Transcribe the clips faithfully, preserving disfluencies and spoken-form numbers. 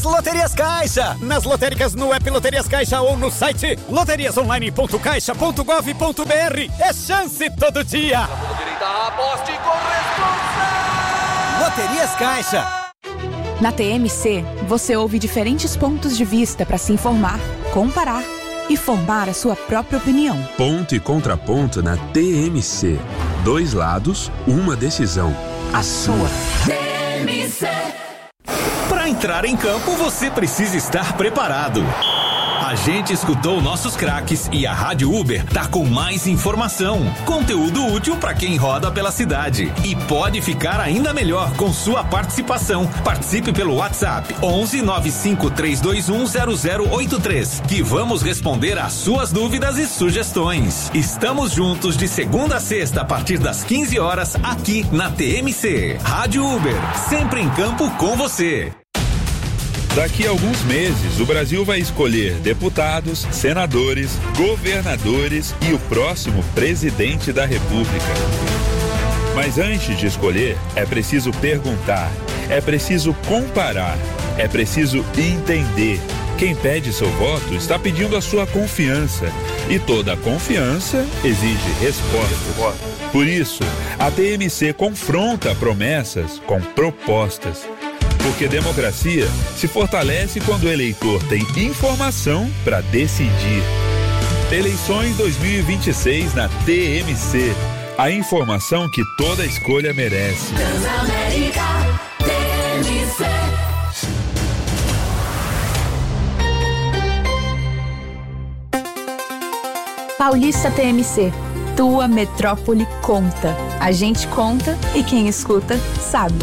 Loterias Caixa, nas lotéricas no app Loterias Caixa ou no site loterias online ponto caixa ponto gov ponto br. É chance todo dia. Direita, aposte com responsa. Loterias Caixa. Na T M C, você ouve diferentes pontos de vista para se informar, comparar e formar a sua própria opinião. Ponto e contraponto na T M C. Dois lados, uma decisão. A sua. T M C. Para entrar em campo, você precisa estar preparado. A gente escutou nossos craques e a Rádio Uber tá com mais informação, conteúdo útil para quem roda pela cidade. E pode ficar ainda melhor com sua participação. Participe pelo WhatsApp onze nove cinco três dois um zero zero oito três, que vamos responder às suas dúvidas e sugestões. Estamos juntos de segunda a sexta a partir das quinze horas aqui na T M C. Rádio Uber, sempre em campo com você. Daqui a alguns meses, o Brasil vai escolher deputados, senadores, governadores e o próximo presidente da República. Mas antes de escolher, é preciso perguntar, é preciso comparar, é preciso entender. Quem pede seu voto está pedindo a sua confiança. E toda confiança exige resposta. Por isso, a T M C confronta promessas com propostas. Porque democracia se fortalece quando o eleitor tem informação para decidir. Eleições dois mil e vinte e seis na T M C. A informação que toda escolha merece. Transamérica, T M C. Paulista T M C. Tua metrópole conta. A gente conta e quem escuta sabe.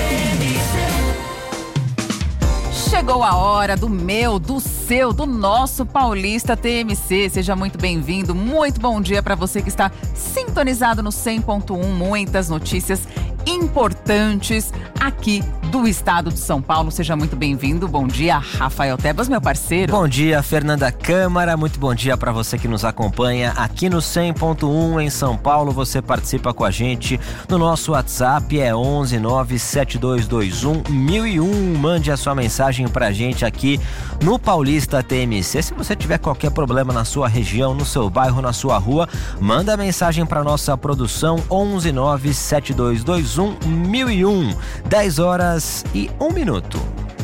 Chegou a hora do meu, do seu, do nosso Paulista T M C. Seja muito bem-vindo, muito bom dia para você que está sintonizado no cem ponto um. Muitas notícias importantes aqui do estado de São Paulo. Seja muito bem-vindo. Bom dia, Rafael Tebas, meu parceiro. Bom dia, Fernanda Câmara. Muito bom dia para você que nos acompanha aqui no cem ponto um em São Paulo. Você participa com a gente no nosso WhatsApp, é onze nove sete dois dois um mil e um. Mande a sua mensagem pra gente aqui no Paulista T M C. Se você tiver qualquer problema na sua região, no seu bairro, na sua rua, manda a mensagem para nossa produção onze nove sete dois dois um mil e um. dez horas e um minuto.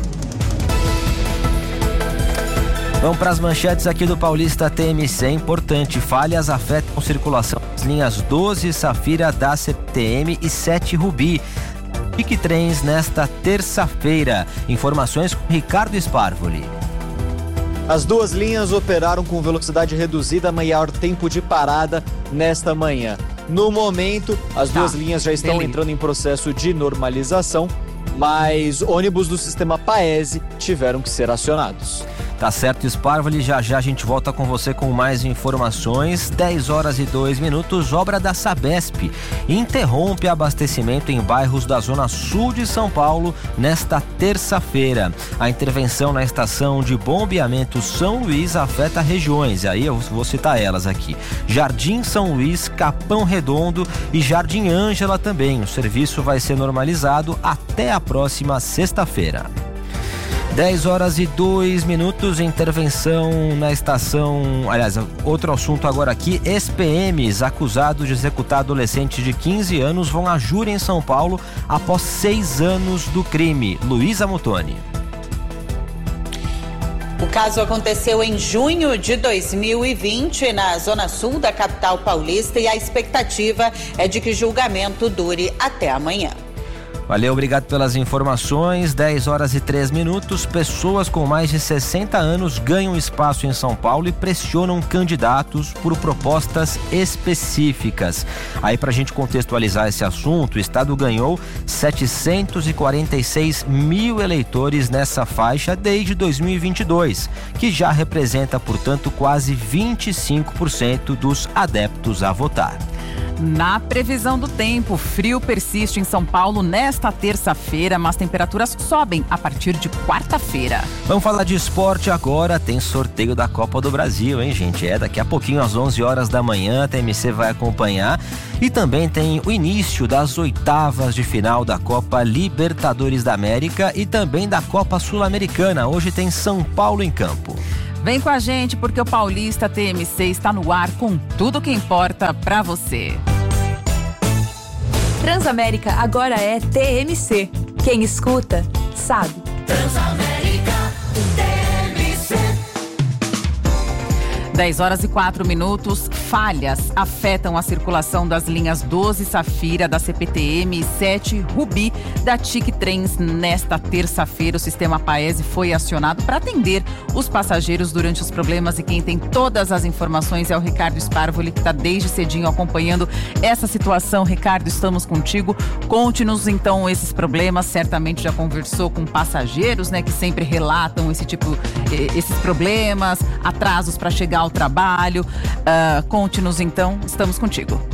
Vamos para as manchetes aqui do Paulista T M C. Importante, falhas afetam circulação das linhas doze Safira da C P T M e sete Rubi. Pique Trens nesta terça-feira. Informações com Ricardo Sparvoli. As duas linhas operaram com velocidade reduzida, maior tempo de parada nesta manhã. No momento, as tá. duas linhas já estão Beleza. entrando em processo de normalização, mas ônibus do sistema Paese tiveram que ser acionados. Tá certo, Sparvoli, já já a gente volta com você com mais informações. dez horas e dois minutos, obra da Sabesp interrompe abastecimento em bairros da zona sul de São Paulo nesta terça-feira. A intervenção na estação de bombeamento São Luís afeta regiões, e aí eu vou citar elas aqui: Jardim São Luís, Capão Redondo e Jardim Ângela também. O serviço vai ser normalizado até a próxima sexta-feira. dez horas e dois minutos, intervenção na estação. Aliás, outro assunto agora aqui: ex P Ms acusados de executar adolescente de quinze anos vão a júri em São Paulo após seis anos do crime. Luísa Mutoni. O caso aconteceu em junho de dois mil e vinte, na zona sul da capital paulista, e a expectativa é de que o julgamento dure até amanhã. Valeu, obrigado pelas informações. dez horas e três minutos. Pessoas com mais de sessenta anos ganham espaço em São Paulo e pressionam candidatos por propostas específicas. Aí, pra gente contextualizar esse assunto, o estado ganhou setecentos e quarenta e seis mil eleitores nessa faixa desde dois mil e vinte e dois, que já representa, portanto, quase vinte e cinco por cento dos adeptos a votar. Na previsão do tempo, frio persiste em São Paulo nesta terça-feira, mas temperaturas sobem a partir de quarta-feira. Vamos falar de esporte agora, tem sorteio da Copa do Brasil, hein, gente? É, daqui a pouquinho às onze horas da manhã, a T M C vai acompanhar. E também tem o início das oitavas de final da Copa Libertadores da América e também da Copa Sul-Americana. Hoje tem São Paulo em campo. Vem com a gente porque o Paulista T M C está no ar com tudo que importa pra você. Transamérica agora é T M C. Quem escuta, sabe. Transamérica T M C. dez horas e quatro minutos. Falhas afetam a circulação das linhas doze Safira da C P T M e sete Rubi da T I C Trens nesta terça-feira. O sistema Paese foi acionado para atender os passageiros durante os problemas e quem tem todas as informações é o Ricardo Sparvoli, que está desde cedinho acompanhando essa situação. Ricardo, estamos contigo. Conte-nos então esses problemas. Certamente já conversou com passageiros, né, que sempre relatam esse tipo, esses problemas, atrasos para chegar ao trabalho. Uh, Conte-nos então, estamos contigo.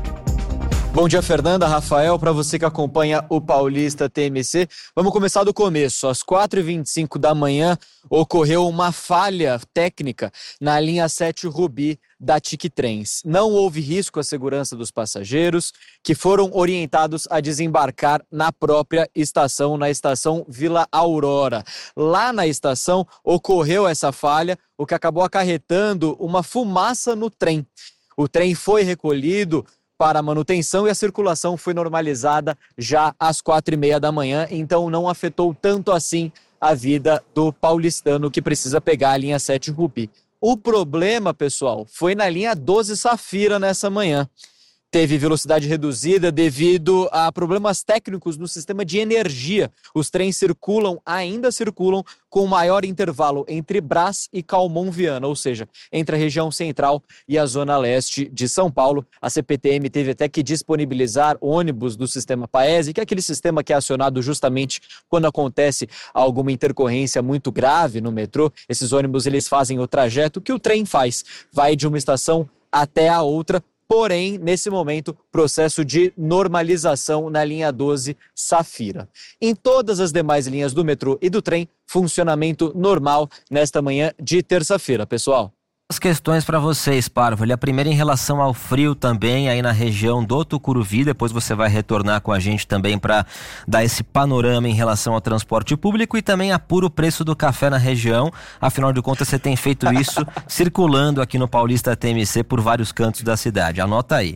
Bom dia, Fernanda, Rafael, para você que acompanha o Paulista T M C. Vamos começar do começo. Às quatro e vinte e cinco da manhã ocorreu uma falha técnica na linha sete Rubi da T I C Trens. Não houve risco à segurança dos passageiros, que foram orientados a desembarcar na própria estação, na estação Vila Aurora. Lá na estação ocorreu essa falha, o que acabou acarretando uma fumaça no trem. O trem foi recolhido para a manutenção e a circulação foi normalizada já às quatro e meia da manhã, então não afetou tanto assim a vida do paulistano que precisa pegar a linha sete Rubi. O problema, pessoal, foi na linha doze Safira nessa manhã. Teve velocidade reduzida devido a problemas técnicos no sistema de energia. Os trens circulam, ainda circulam, com maior intervalo entre Brás e Calmon Viana, ou seja, entre a região central e a zona leste de São Paulo. A C P T M teve até que disponibilizar ônibus do sistema Paese, que é aquele sistema que é acionado justamente quando acontece alguma intercorrência muito grave no metrô. Esses ônibus eles fazem o trajeto que o trem faz, vai de uma estação até a outra. Porém, nesse momento, processo de normalização na linha doze Safira. Em todas as demais linhas do metrô e do trem, funcionamento normal nesta manhã de terça-feira, pessoal. As questões para vocês, Sparvoli. A primeira em relação ao frio também aí na região do Tucuruvi. Depois você vai retornar com a gente também para dar esse panorama em relação ao transporte público e também apura o preço do café na região. Afinal de contas, você tem feito isso circulando aqui no Paulista T M C por vários cantos da cidade. Anota aí.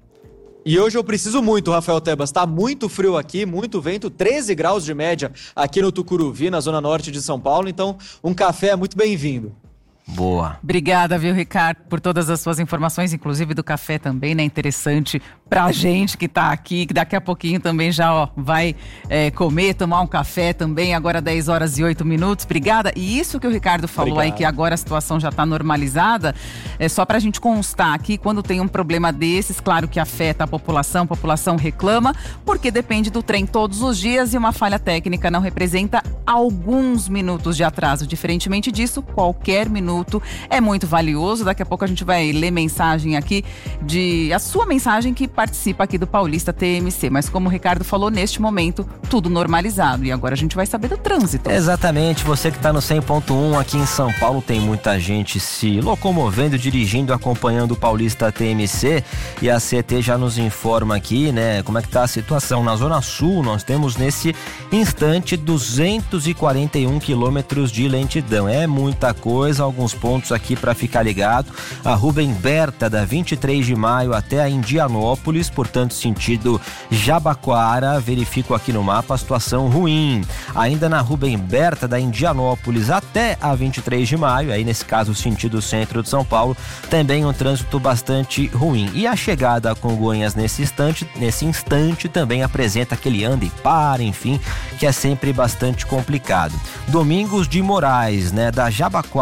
E hoje eu preciso muito, Rafael Tebas. Tá muito frio aqui, muito vento, treze graus de média aqui no Tucuruvi, na zona norte de São Paulo. Então, um café é muito bem-vindo. Boa. Obrigada, viu, Ricardo, por todas as suas informações, inclusive do café também, né? Interessante pra gente que tá aqui, que daqui a pouquinho também já, ó, vai é, comer, tomar um café também, agora dez horas e oito minutos. Obrigada. E isso que o Ricardo falou Obrigado. Aí, que agora a situação já tá normalizada, é só pra gente constar aqui, quando tem um problema desses, claro que afeta a população, a população reclama, porque depende do trem todos os dias e uma falha técnica não representa alguns minutos de atraso. Diferentemente disso, qualquer minuto é muito valioso. Daqui a pouco a gente vai ler mensagem aqui de a sua mensagem que participa aqui do Paulista T M C, mas como o Ricardo falou, neste momento tudo normalizado e agora a gente vai saber do trânsito. Exatamente, você que está no cem ponto um aqui em São Paulo, tem muita gente se locomovendo, dirigindo, acompanhando o Paulista T M C e a C T já nos informa aqui, né, como é que tá a situação na Zona Sul. Nós temos nesse instante duzentos e quarenta e um quilômetros de lentidão, é muita coisa, alguns pontos aqui para ficar ligado. A Rubem Berta da vinte e três de maio até a Indianópolis, portanto sentido Jabaquara, verifico aqui no mapa a situação ruim. Ainda na Rubem Berta da Indianópolis até a vinte e três de maio, aí nesse caso sentido centro de São Paulo, também um trânsito bastante ruim. E a chegada a Congonhas nesse instante, nesse instante também apresenta aquele anda e para, enfim, que é sempre bastante complicado. Domingos de Moraes, né, da Jabaquara até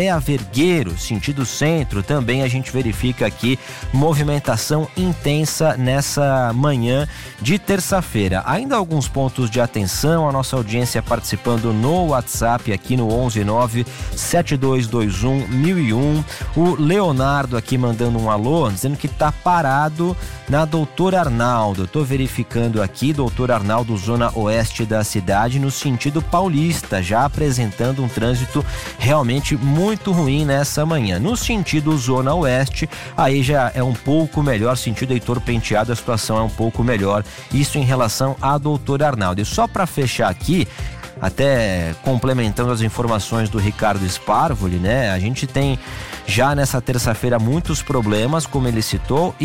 até a Vergueiro, sentido centro, também a gente verifica aqui movimentação intensa nessa manhã de terça-feira. Ainda alguns pontos de atenção, a nossa audiência participando no WhatsApp aqui no onze nove sete dois dois um mil e um. O Leonardo aqui mandando um alô, dizendo que tá parado na Doutor Arnaldo. Tô verificando aqui, Doutor Arnaldo, zona oeste da cidade, no sentido paulista, já apresentando um trânsito realmente muito ruim nessa manhã. No sentido zona oeste, aí já é um pouco melhor, sentido Heitor Penteado, a situação é um pouco melhor, isso em relação a Doutor Arnaldo. E só para fechar aqui, até complementando as informações do Ricardo Sparvoli, né? A gente tem já nessa terça-feira muitos problemas, como ele citou, e